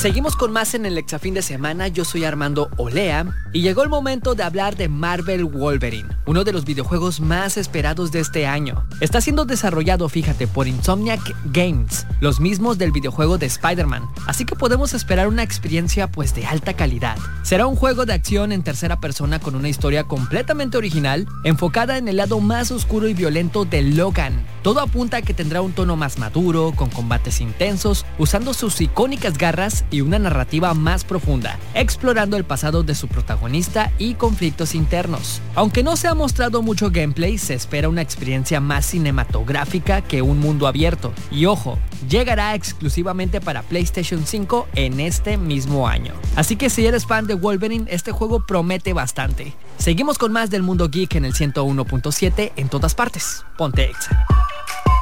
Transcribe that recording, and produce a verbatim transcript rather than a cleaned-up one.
Seguimos con más en el Exafín de Semana. Yo soy Armando Olea y llegó el momento de hablar de Marvel Wolverine, uno de los videojuegos más esperados de este año. Está siendo desarrollado, fíjate, por Insomniac Games, los mismos del videojuego de Spider-Man, así que podemos esperar una experiencia pues de alta calidad. Será un juego de acción en tercera persona con una historia completamente original, enfocada en el lado más oscuro y violento de Logan. Todo apunta a que tendrá un tono más maduro, con combates intensos, usando sus icónicas garras y una narrativa más profunda, explorando el pasado de su protagonista y conflictos internos. Aunque no se ha mostrado mucho gameplay, se espera una experiencia más cinematográfica que un mundo abierto. Y ojo, llegará exclusivamente para PlayStation cinco en este mismo año. Así que si eres fan de Wolverine, este juego promete bastante. Seguimos con más del mundo geek en el ciento uno punto siete en todas partes. Ponte Exa.